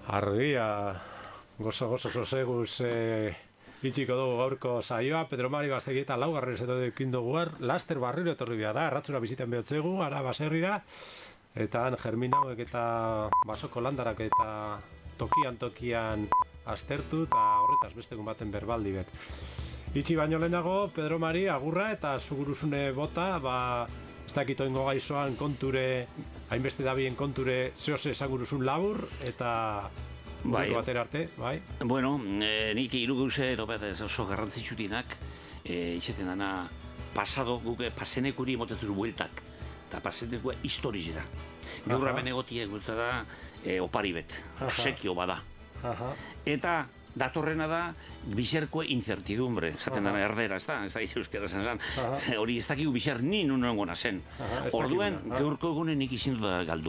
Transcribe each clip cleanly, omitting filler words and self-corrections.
Argia, gozo soseguz itxiko dugu gaurko saioa, Pedro Mari Gaztegi eta laugarren zeto dekin dugu laster barriro etorri behar da, erratzura biziten behotzegu, ara baserrira, eta han germinauek eta basoko landarak eta tokian aztertu eta horretaz bestekun baten berbaldi bet. Itxi baino lehenago, Pedro Mari agurra eta zuguruzune bota, ez dakit oingo gaizoan konture, hainbeste dabien konture zehose esaguruzun labur, eta batera arte, bai? Bueno, nik iruguze oso garrantzitsutinak, itxeten dana pasado, guke pasenekuri motetzuru bueltak, eta pasenekua historizera. Gaur hemen egotie gultza da opari bet, sekio bada. Eta datorrena da bizerkoe incertidumbre, esaten dana erdera, ez da euskera zen, hori ez dakigu bizer ni nunengona zen. Orduen, gaurko egunen nik izin da galdu.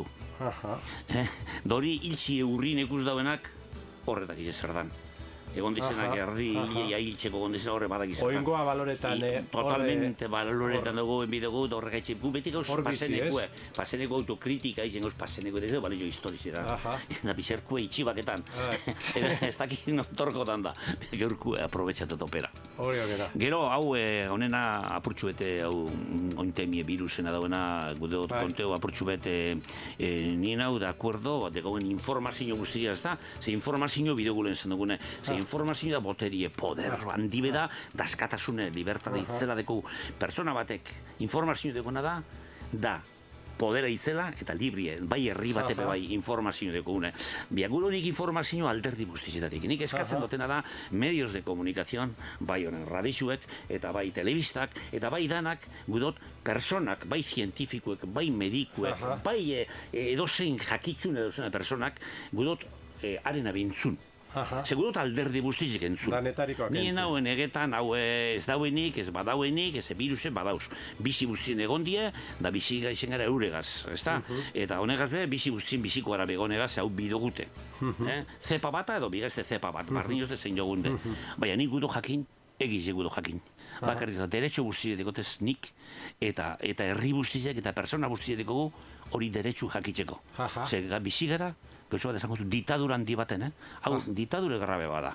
Dori hiltzi eurrin ikus dauenak horretak zer dan. Egon dizenak erdi hiltzeko gondizena horre badak izan. Oingoa baloretan. Totalmente baloretan dugu, enbidegu, horrek gu beti gauz paseneko autokritika izen gauz paseneko, ez da balio historizera. Eta bizerkue itxibaketan. Ez dakik notorkotan da. Gaurkue aprobetxatet opera. Gero, hau, honena apurtxuete, hau, ointemie virusena dauena, gudeo konteo apurtxuete nien hau, de acuerdo, degoen informazio guztia, ez da? Ze informazio bideogulen zen dugune, informazioa boterie, poder, handibe da, daskatasune, libertate itzela deko persona batek informazio dekona da podera itzela eta librie, bai herri batepe bai informazio dekone. Biagulonik informazio alderdi guztizetatik. Nik eskatzen dutena da medios de comunicación, bai honen radixuek, eta bai telebistak, eta bai danak, gudot, personak, bai zientifikuek, bai medikuek, bai edozein jakitxun edozein personak, gudot, haren abintzun. Segurot alderdi guztizik entzun. Nien hauen egetan, hau ez dauenik, ez badauenik, ez birusen badauz. Bizi guztien egondie, da bizi gaixen gara euregaz, ez da? Eta honegaz be, bizi guztien biziko gara begonegaz, hau bidogute. Zepa bata edo bigazte zepa bat, bardinozte zein jogunde. Baina nik gudo jakin, egize gudo jakin. Bakarrik da, derecho guztiek dekotez nik, eta herri guztiek, eta persona guztiek dekogu, hori derecho jakitzeko. Zer, bizi gara, gauzo bat esango du, ditadura handi baten, hau, ditadure garrabe bada.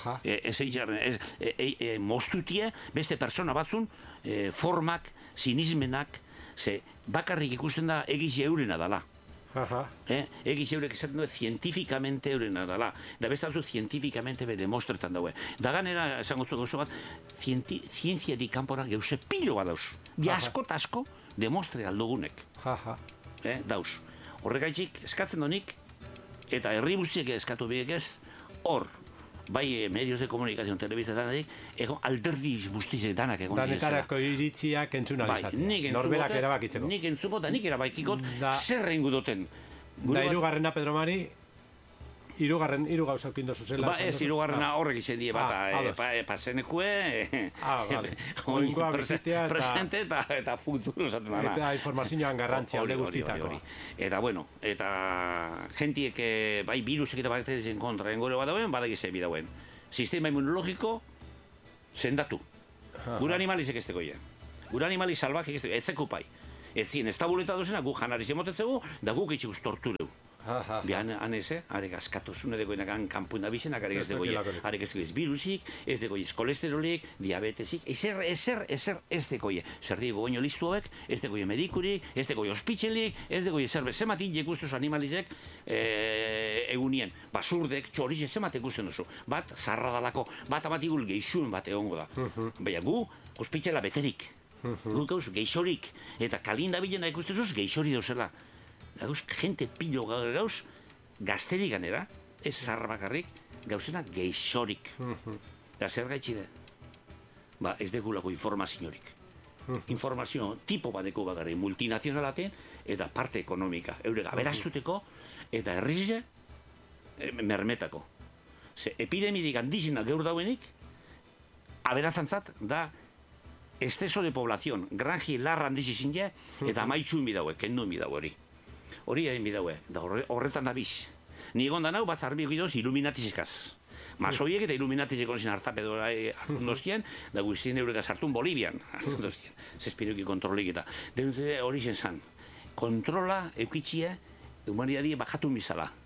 Moztutie, beste persona batzun, formak, sinismenak, bakarrik ikusten da egize eurena dala. Egize eurek esaten du, zientifikamente eurena dala. Da beste hau zientifikamente be demostretan daue. Da ganera, esango zu gauzo bat, zientziatik kanpora geuse pilo bat dauz. Asko eta asko demostre aldugunek. Dauz. Horregaitzik, eskatzen donik, eta herri guztiek eskatu biek ez, hor, bai medios de comunicación, telebista danadik, egon alderdi guztiek danak egon dizela. Danetarako iritziak entzunalizatzen. Norberak erabakitzeko. Nik entzuko eta nik erabakikot zer rengu duten. Da irugarrena, Pedro Mari, hiru gauza okindu zuzela. Ez, hirugarrena horrek izan die bata, pasenekue, presente eta futuro esaten dana. Eta informazioan garrantzia alde guztitako. Eta, bueno, eta gentiek, bai, virusek eta bakterien kontra engore badauen, badagize bidauen. Sistema immunologiko sendatu. Gure animalizek ez tegoia. Gure animaliz salvajek ez tegoia, ez zekupai. Ez zien, ez tabuleta duzena, gu janari zemotetzegu, da guk itxikuz tortureu. Bian, haneze, arek askatuzune degoenak kanpuin da bizenak, arek ez degoia, arek ez degoiz virusik, ez degoiz kolesterolik, diabetesik, ezer ez degoia. Zer digo goño listuak, ez degoia medikurik, ez degoia ospitzelik, ez degoia zer bezematik jekustuz animalizek egunien. Basurdek, txorize, zemat ikusten duzu. Bat, zarra dalako, bat amatigul geixuen bat egongo da. Baina gu, ospitzela beterik. Guk gauz, geixorik, eta kalinda bilena ikustezuz, geixori dauzela. Gauz, jente pilo gauz, gazterik ganera, ez zarra bakarrik, gauzena geixorik. Da zer gaitxide? Ba, ez degulako informaziorik. Informazio tipo bateko bakarrik, multinazionalaten, eta parte ekonomika. Eurega, beraztuteko, eta herrize, mermetako. Epidemidik handizena gaur dauenik, aberazantzat, da, exceso de población, granji larra handiz izin ja, eta maitxun bidaue, kendu bidaue hori. Hori egin bidaue, da horretan nabiz. Ni egon da nau, bat zarbi egidoz, iluminatizikaz. Masoiek eta iluminatizikon zin hartapedora hartundoztien, da guztien eurekaz hartun Bolivian hartundoztien. Zespiruki kontrolik eta. Denutze hori zen zan. Kontrola eukitxia humanidadie bajatu bizala.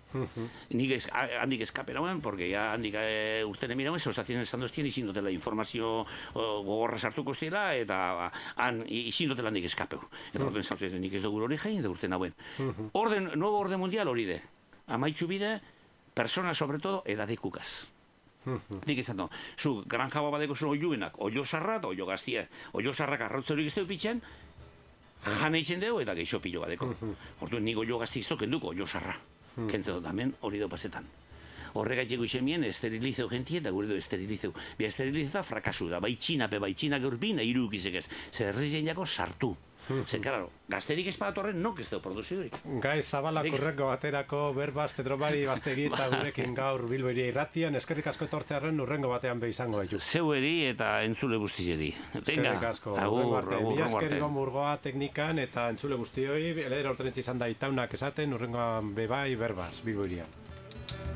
Nik handik eskape nauen, porque ya handik urten emirauen, zeustazien esan doztien, izin dutela informazio gogorra sartuko zela, eta han izin dutela handik eskapeu. Eta orden zautzen, nik ez dugu hori jain, da urten nauen. Nuevo orden mundial hori de. Amaitxu bide, persona sobre todo, edadekukaz. Nik esan du, zu granja badeko zuen oiuenak, oio sarra eta oio gaztia. Oio sarrak arrautze hori gizteu pitzen, jane itzen dugu eta geixo pilo badeko. Hortu, nik oio gazti izto kenduko, oio sarra. Kentzen dut, hemen hori dut pasetan. Horregatik guixen mien, esterilizeu gentie eta gure du esterilizeu. Bia esterilizeu frakasu da, bai txinape, bai txinak urbin, iru ukizek ez. Zerrizen jako sartu. Zen, claro, gazterik espatorren nok ez dugu produzidurik. Gai Zabalak urrengo baterako berbaz, Pedromari Bastegi eta gurekin gaur Bilbo Hiria Irratian, eskerrik asko etortzearen urrengo batean be izango ditu. Zeueri eta entzule guztizeri. Eskerrik asko, urrengo arte. Mila esker Iban Murgoa teknikan eta entzule guztioi, elera ortenetxe izan da itaunak esaten, urrengoan bebai berbaz, Bilbo Hirian.